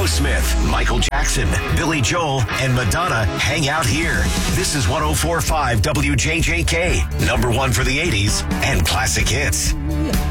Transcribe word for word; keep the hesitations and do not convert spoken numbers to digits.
Aerosmith, Michael Jackson, Billy Joel, and Madonna hang out here. This is one oh four point five W J J K, number one for the eighties and classic hits.